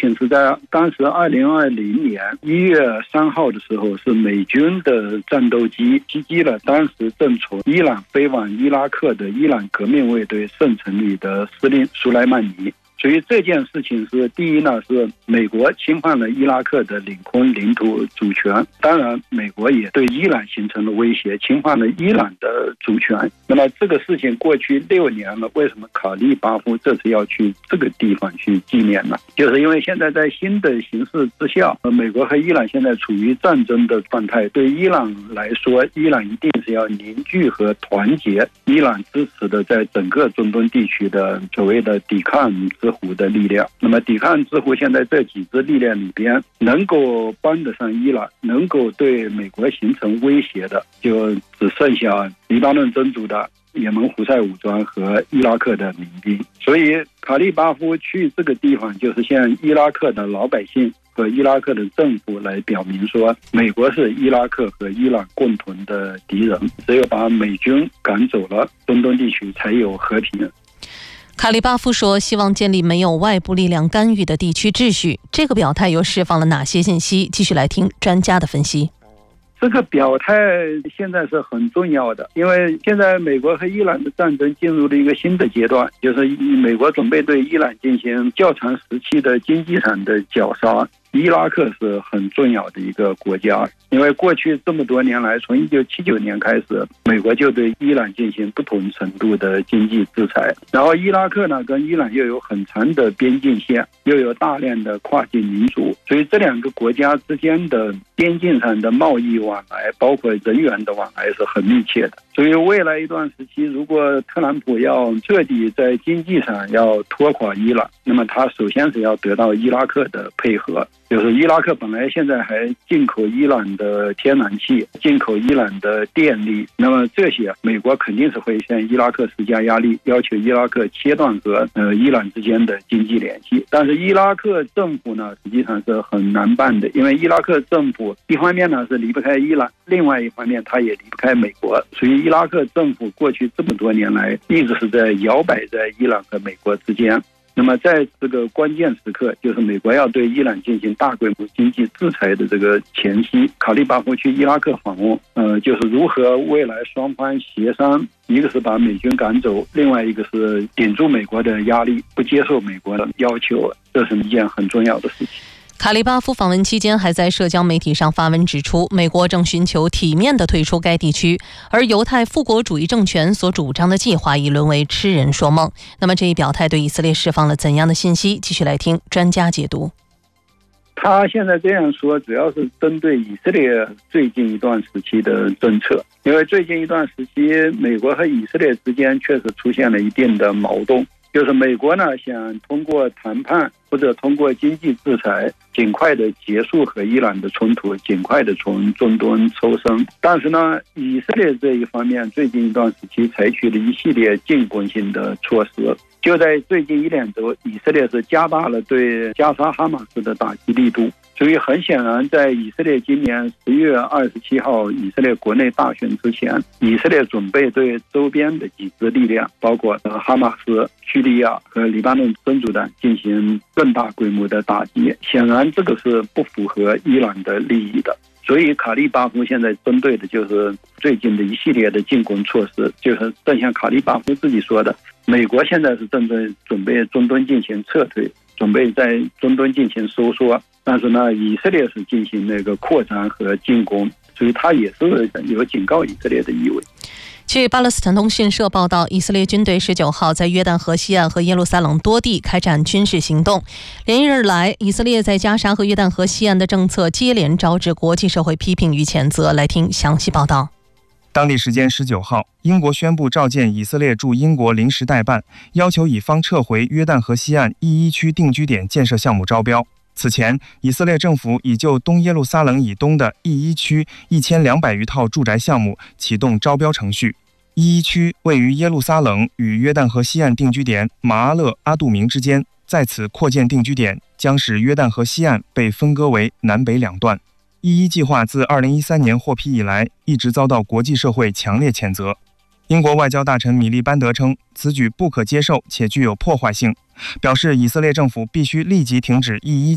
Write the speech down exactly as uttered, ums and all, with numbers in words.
情是在当时二零二零年一月三号的时候，是美军的战斗机击击了当时正从伊朗飞往伊拉克的伊朗革命卫队圣城里的司令苏莱曼尼。所以这件事情是第一呢，是美国侵犯了伊拉克的领空领土主权，当然美国也对伊朗形成了威胁，侵犯了伊朗的主权。那么这个事情过去六年了，为什么卡利巴夫这次要去这个地方去纪念呢？就是因为现在在新的形势之下，美国和伊朗现在处于战争的状态，对伊朗来说，伊朗一定是要凝聚和团结伊朗支持的在整个中东地区的所谓的抵抗之湖的力量。那么抵抗之湖现在这几支力量里边，能够帮得上伊朗，能够对美国形成威胁的，就只剩下黎巴嫩真主的也门胡塞武装和伊拉克的民兵。所以卡利巴夫去这个地方，就是向伊拉克的老百姓和伊拉克的政府来表明说，美国是伊拉克和伊朗共同的敌人，只有把美军赶走了，中东地区才有和平。 卡利巴夫说，希望建立没有外部力量干预的地区秩序。这个表态又释放了哪些信息？继续来听专家的分析。 这个表态现在是很重要的，因为现在美国和伊朗的战争进入了一个新的阶段，就是美国准备对伊朗进行较长时期的经济上的绞杀。伊拉克是很重要的一个国家，因为过去这么多年来，从一九七九年开始，美国就对伊朗进行不同程度的经济制裁。然后伊拉克呢，跟伊朗又有很长的边境线，又有大量的跨境民族，所以这两个国家之间的边境上的贸易往来，包括人员的往来是很密切的。所以未来一段时期，如果特朗普要彻底在经济上要拖垮伊朗，那么他首先是要得到伊拉克的配合。就是伊拉克本来现在还进口伊朗的天然气，进口伊朗的电力，那么这些美国肯定是会向伊拉克施加压力，要求伊拉克切断和呃伊朗之间的经济联系。但是伊拉克政府呢，实际上是很难办的，因为伊拉克政府一方面呢是离不开伊朗，另外一方面他也离不开美国，所以伊拉克政府过去这么多年来一直是在摇摆在伊朗和美国之间。那么在这个关键时刻，就是美国要对伊朗进行大规模经济制裁的这个前夕，卡利巴夫去伊拉克访问，呃，就是如何未来双方协商，一个是把美军赶走，另外一个是顶住美国的压力，不接受美国的要求，这是一件很重要的事情。 卡利巴夫访问期间还在社交媒体上发文指出，美国正寻求体面地退出该地区，而犹太复国主义政权所主张的计划已沦为痴人说梦。那么这一表态对以色列释放了怎样的信息？继续来听专家解读。 他现在这样说，主要是针对以色列最近一段时期的政策，因为最近一段时期，美国和以色列之间确实出现了一定的矛盾。就是美国呢想通过谈判或者通过经济制裁尽快的结束和伊朗的冲突，尽快的从中东抽身。但是呢，以色列这一方面最近一段时期采取了一系列进攻性的措施。就在最近一两周，以色列是加大了对加沙哈马斯的打击力度。所以很显然，在以色列今年十一月二十七号以色列国内大选之前，以色列准备对周边的几支力量，包括哈马斯、叙利亚和黎巴嫩真主党进行更大规模的打击。显然这个是不符合伊朗的利益的。所以卡利巴夫现在针对的就是最近的一系列的进攻措施，就是正像卡利巴夫自己说的，美国现在是正在准备中东进行撤退，准备在中东进行收缩，但是呢，以色列是进行那个扩张和进攻，所以他也是有警告以色列的意味。 据巴勒斯坦通讯社报道，以色列军队十九号在约旦河西岸和耶路撒冷多地开展军事行动。连日来，以色列在加沙和约旦河西岸的政策接连招致国际社会批评与谴责。来听详细报道。 当地时间十九号，英国宣布召见以色列驻英国临时代办，要求以方撤回约旦河西岸 E 一 区定居点建设项目招标。此前，以色列政府已就东耶路撒冷以东的 E 一 区一千两百余套住宅项目启动招标程序。E 一 区位于耶路撒冷与约旦河西岸定居点马阿勒阿杜明之间，在此扩建定居点将使约旦河西岸被分割为南北两段。E 一 计划自二零一三年获批以来，一直遭到国际社会强烈谴责。英国外交大臣米利班德称，此举不可接受且具有破坏性，表示以色列政府必须立即停止 E 一